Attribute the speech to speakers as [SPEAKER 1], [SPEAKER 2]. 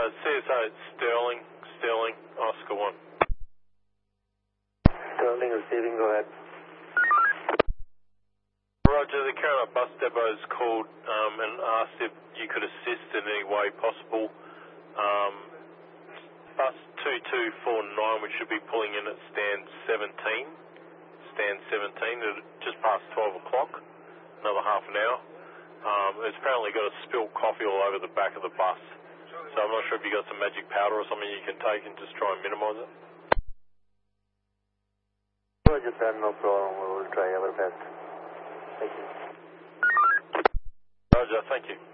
[SPEAKER 1] CSA Sterling, Oscar 1.
[SPEAKER 2] Sterling receiving, go ahead.
[SPEAKER 1] Roger, the Carolina bus depot has called and asked if you could assist in any way possible. Bus 2249, which should be pulling in at stand 17, just past 12 o'clock, another half an hour. It's apparently got a spilled coffee all over the back of the bus. So I'm not sure if you got some magic powder or something you can take and just try and minimize it.
[SPEAKER 2] Roger, sir, no problem. We will try our best. Thank you.
[SPEAKER 1] Roger, thank you.